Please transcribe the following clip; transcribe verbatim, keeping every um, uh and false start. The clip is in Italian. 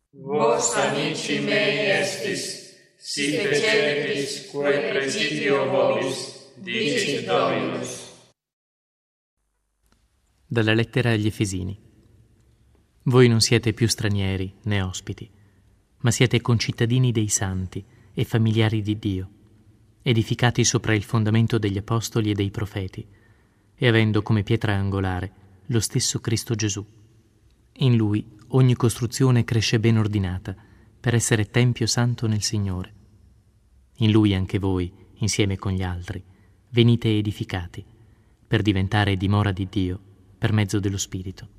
Vos amici mei estis, si fecetis quae praesipio vobis, dicit Dominus. Dalla lettera agli Efesini. Voi non siete più stranieri né ospiti, ma siete concittadini dei santi e familiari di Dio, edificati sopra il fondamento degli apostoli e dei profeti, e avendo come pietra angolare lo stesso Cristo Gesù. In Lui ogni costruzione cresce ben ordinata per essere tempio santo nel Signore. In Lui anche voi, insieme con gli altri, venite edificati per diventare dimora di Dio per mezzo dello Spirito.